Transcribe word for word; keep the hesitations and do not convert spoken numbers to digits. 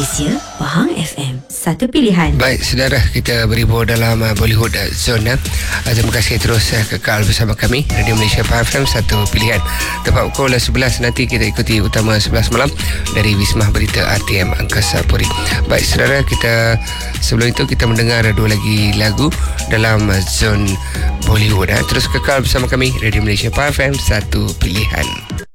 Malaysia, Pahang F M, satu pilihan. Baik, saudara, kita berhibur dalam uh, Bollywood uh, Zone. Uh, terima kasih terus uh, kekal bersama kami. Radio Malaysia Pahang F M, satu pilihan. Tepat pukul sebelas nanti kita ikuti utama sebelas malam dari Wisma Berita R T M Angkasa Puri. Baik, saudara, kita sebelum itu kita mendengar dua lagi lagu dalam uh, Zone Bollywood. Uh. Terus kekal bersama kami, Radio Malaysia Pahang F M, satu pilihan.